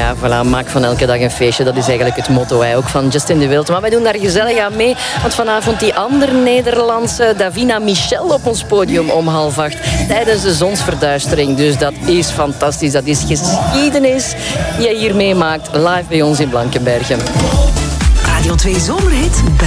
ja, voilà, maak van elke dag een feestje. Dat is eigenlijk het motto ook van Justin de Wild. Maar wij doen daar gezellig aan mee. Want vanavond die andere Nederlandse Davina Michel op ons podium om 7:30 tijdens de zonsverduistering. Dus dat is fantastisch. Dat is geschiedenis die je hier meemaakt live bij ons in Blankenbergen. Radio 2 Zomerhit.